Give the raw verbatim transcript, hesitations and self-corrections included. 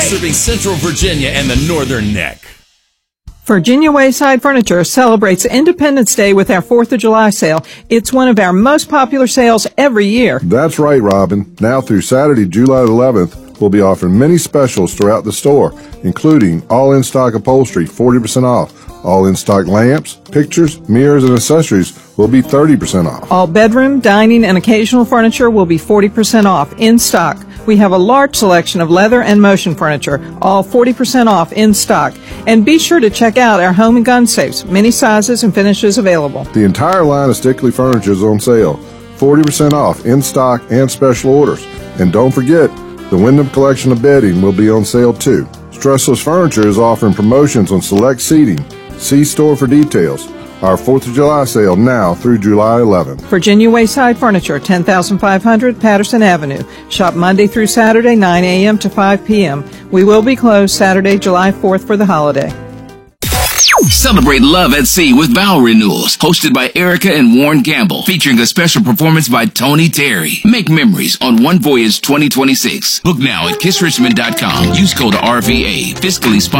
Serving Central Virginia and the Northern Neck. Virginia Wayside Furniture celebrates Independence Day with our fourth of July sale. It's one of our most popular sales every year. That's right, Robin. Now through Saturday, July eleventh, we'll be offering many specials throughout the store, including all in-stock upholstery, forty percent off. All in-stock lamps, pictures, mirrors, and accessories will be thirty percent off. All bedroom, dining, and occasional furniture will be forty percent off in stock. We have a large selection of leather and motion furniture, all forty percent off in stock. And be sure to check out our home and gun safes, many sizes and finishes available. The entire line of Stickley Furniture is on sale, forty percent off in stock and special orders. And don't forget, the Wyndham collection of bedding will be on sale too. Stressless Furniture is offering promotions on select seating. See store for details. Our fourth of July sale now through July eleventh. Virginia Wayside Furniture, ten thousand five hundred Patterson Avenue. Shop Monday through Saturday, nine a.m. to five p.m. We will be closed Saturday, July fourth for the holiday. Celebrate love at sea with Vow Renewals, hosted by Erica and Warren Gamble, featuring a special performance by Tony Terry. Make memories on One Voyage twenty twenty-six. Book now at kiss richmond dot com. Use code R V A. Fiscally sponsored.